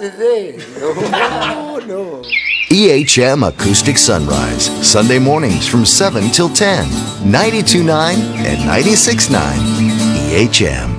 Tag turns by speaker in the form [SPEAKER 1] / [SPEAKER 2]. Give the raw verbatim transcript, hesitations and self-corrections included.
[SPEAKER 1] today. No, no.
[SPEAKER 2] E H M Acoustic Sunrise, Sunday mornings from seven till ten. ninety-two point nine and ninety-six point nine E H M.